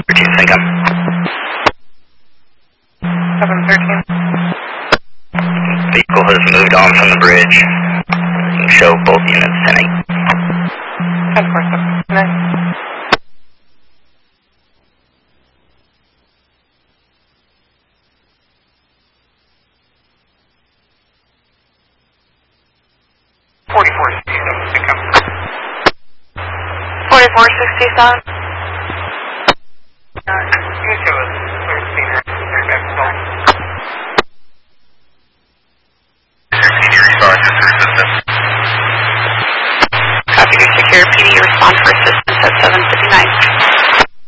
13, sync up. 713. Vehicle has moved on from the bridge. You can show both units 10-8. 10-4, 4467. Copy to secure PD, respond for assistance at 759.